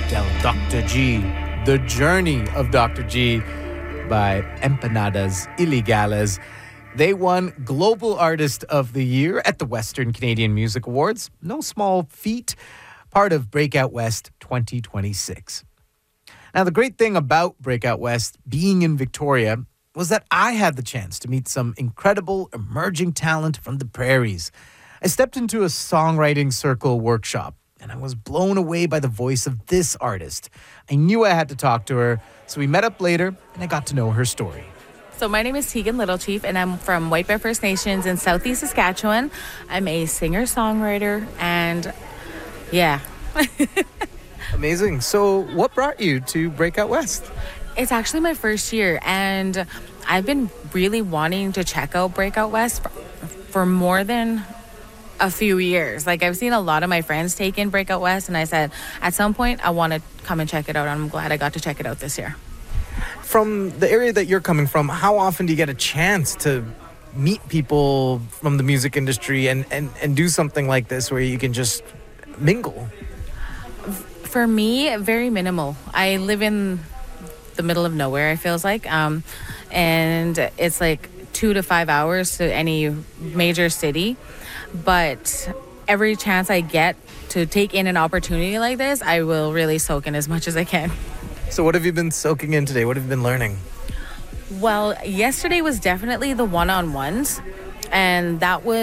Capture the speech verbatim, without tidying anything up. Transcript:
del doctor G, The Journey of doctor G by Empanadas Ilegales. They won Global Artist of the Year at the Western Canadian Music Awards. No small feat, part of Breakout West twenty twenty-six. Now, the great thing about Breakout West being in Victoria was that I had the chance to meet some incredible emerging talent from the prairies. I stepped into a songwriting circle workshop, and I was blown away by the voice of this artist. I knew I had to talk to her, so we met up later, and I got to know her story. So my name is Tegan Littlechief, and I'm from White Bear First Nations in Southeast Saskatchewan. I'm a singer-songwriter, and yeah. Amazing. So what brought you to Breakout West? It's actually my first year, and I've been really wanting to check out Breakout West for, for more than a few years. Like, I've seen a lot of my friends take in Breakout West, and I said, at some point, I want to come and check it out. I'm glad I got to check it out this year. From the area that you're coming from, how often do you get a chance to meet people from the music industry and, and, and do something like this where you can just mingle? For me, very minimal. I live in the middle of nowhere, it feels like. Um, and it's like two to five hours to any major city. But every chance I get to take in an opportunity like this, I will really soak in as much as I can. So what have you been soaking in today? What have you been learning? Well, yesterday was definitely the one-on-ones. And that was